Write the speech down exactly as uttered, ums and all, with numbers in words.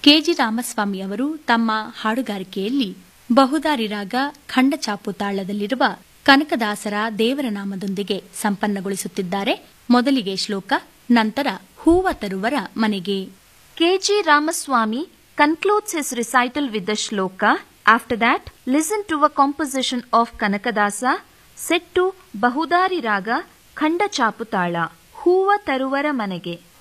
KG Ramaswamy ಅವರು ತಮ್ಮ ಹಾಡುಗಾರಿಕೆಯಲ್ಲಿ ಬಹುದಾರಿ ರಾಗ ಖಂಡಚಾಪು ತಾಳದಲ್ಲಿರುವ ಕನಕದಾಸರ ದೇವರ ನಾಮದೊಂದಿಗೆ ಸಂಪನ್ನಗೊಳಿಸುತ್ತಿದ್ದಾರೆ. ಮೊದಲಿಗೆ ಶ್ಲೋಕ, ನಂತರ ಹೂವ ತರುವರ ಮನೆಗೆ. KG Ramaswamy concludes his recital with the shloka. After that, listen to a composition of Kanakadasa set to Bahudari Raga Khanda Chaputala, Huva Taruvara Manege.